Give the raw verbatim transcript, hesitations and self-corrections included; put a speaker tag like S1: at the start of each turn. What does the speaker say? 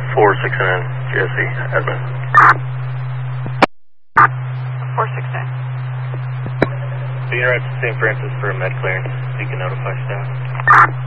S1: four six nine, Jesse, admin.
S2: four six nine.
S1: So you're at Saint Francis for a med clearance, so you can notify staff.